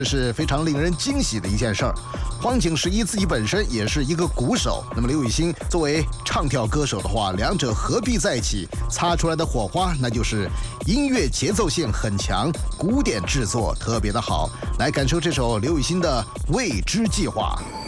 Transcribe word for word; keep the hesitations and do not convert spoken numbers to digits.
这是非常令人惊喜的一件事儿。荒井十一自己本身也是一个鼓手，那么刘雨昕作为唱跳歌手的话，两者合璧在一起，擦出来的火花那就是音乐节奏性很强，鼓点制作特别的好。来感受这首刘雨昕的《未知计划》。